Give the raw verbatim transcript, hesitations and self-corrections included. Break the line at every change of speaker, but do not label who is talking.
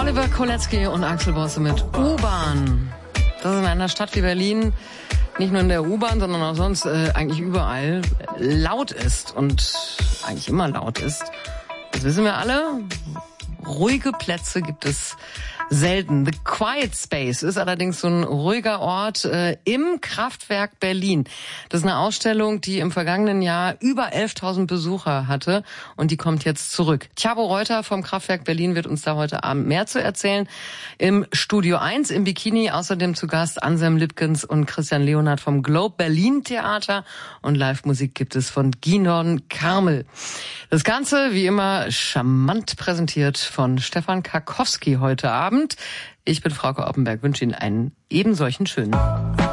Oliver Kolecki und Axel Bosse mit U-Bahn. Das ist in einer Stadt wie Berlin nicht nur in der U-Bahn, sondern auch sonst äh, eigentlich überall laut ist und eigentlich immer laut ist. Das wissen wir alle. Ruhige Plätze gibt es selten. The Quiet Space ist allerdings so ein ruhiger Ort äh, im Kraftwerk Berlin. Das ist eine Ausstellung, die im vergangenen Jahr über elftausend Besucher hatte und die kommt jetzt zurück. Tjabo Reuter vom Kraftwerk Berlin wird uns da heute Abend mehr zu erzählen. Im Studio eins im Bikini außerdem zu Gast Anselm Lipkens und Christian Leonhardt vom Globe Berlin Theater und Live-Musik gibt es von Ginon Karmel. Das Ganze wie immer charmant präsentiert von Stefan Karkowski heute Abend. Ich bin Frauke Oppenberg, wünsche Ihnen einen ebensolchen schönen.